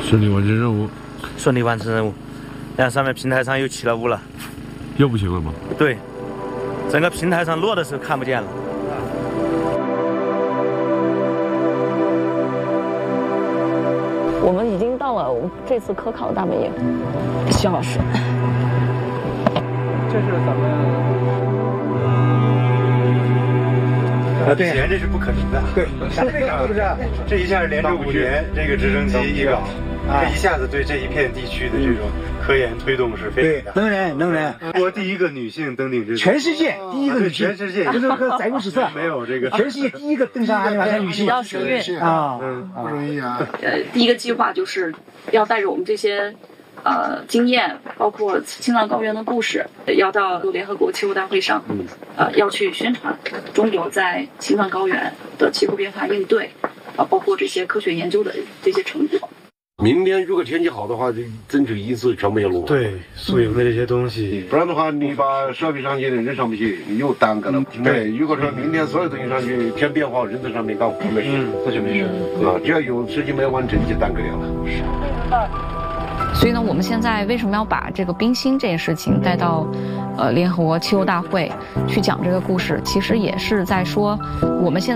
顺利完成任务。 顺利完成任务。然后上面平台上又起了雾了。 又不行了吗？ 对，整个平台上落的时候看不见了。 我们已经到了这次科考的大本营，徐老师。 这是咱们对，前这是不可能的。对，是不是？这一下是连着5年，这个直升机一搞，这一下子对这一片地区的这种科研推动是非常大。 能人， 中国第一个女性登顶之全世界第一个女性， 全世界这是个载入史册， 没有这个， 全世界第一个登上阿里法山女性， 要幸运啊， 不容易啊。 第一个计划就是要带着我们这些经验，包括青藏高原的故事，要到联合国气候大会上，要去宣传中国在青藏高原的气候变化应对，包括这些科学研究的这些成果。 明天如果天气好的话，这增值因素全部要落。 对，宿营的这些东西， 不然的话，你把设备上去的人上不去，又耽搁了。对，如果说明天所有东西上去，天变化，人在上面干活没事， 那就没事啊。只要有事情没完成，就耽搁了。 所以呢，我们现在为什么要把这个冰芯这件事情带到联合国气候大会去讲这个故事？其实也是在说，我们现在